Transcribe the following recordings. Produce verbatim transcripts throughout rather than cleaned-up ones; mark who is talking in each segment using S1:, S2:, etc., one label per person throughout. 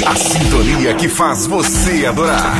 S1: A sintonia que faz você adorar.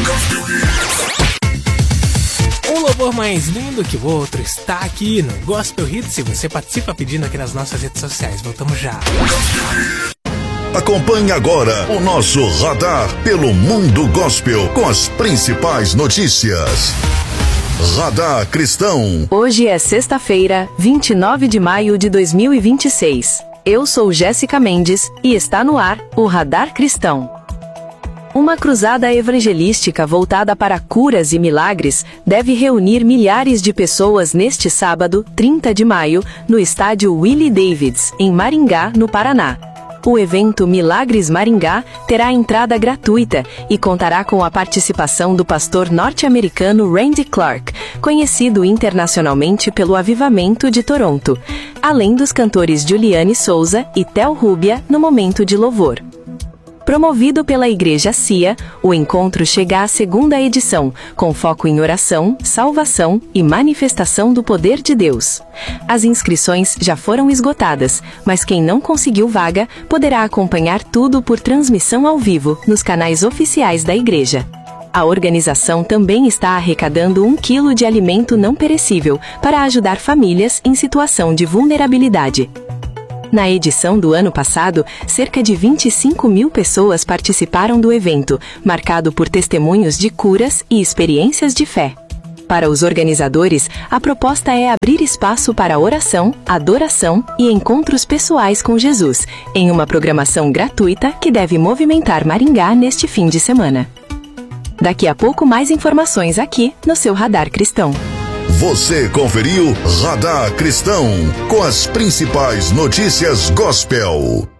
S2: Um louvor mais lindo que o outro está aqui no Gospel Hits e você participa pedindo aqui nas nossas redes sociais. Voltamos já.
S1: Acompanhe agora o nosso radar pelo mundo gospel com as principais notícias. Radar Cristão.
S3: Hoje é sexta-feira, vinte e nove de maio de dois mil e vinte e seis. Eu sou Jéssica Mendes e está no ar o Radar Cristão. Uma cruzada evangelística voltada para curas e milagres deve reunir milhares de pessoas neste sábado, trinta de maio, no estádio Willie Davids, em Maringá, no Paraná. O evento Milagres Maringá terá entrada gratuita e contará com a participação do pastor norte-americano Randy Clark, conhecido internacionalmente pelo Avivamento de Toronto, além dos cantores Juliane Souza e Theo Rubia no momento de louvor. Promovido pela Igreja C I A, o encontro chega à segunda edição, com foco em oração, salvação e manifestação do poder de Deus. As inscrições já foram esgotadas, mas quem não conseguiu vaga poderá acompanhar tudo por transmissão ao vivo nos canais oficiais da Igreja. A organização também está arrecadando um quilo de alimento não perecível para ajudar famílias em situação de vulnerabilidade. Na edição do ano passado, cerca de vinte e cinco mil pessoas participaram do evento, marcado por testemunhos de curas e experiências de fé. Para os organizadores, a proposta é abrir espaço para oração, adoração e encontros pessoais com Jesus, em uma programação gratuita que deve movimentar Maringá neste fim de semana. Daqui a pouco mais informações aqui no seu Radar Cristão.
S1: Você conferiu Radar Cristão com as principais notícias gospel.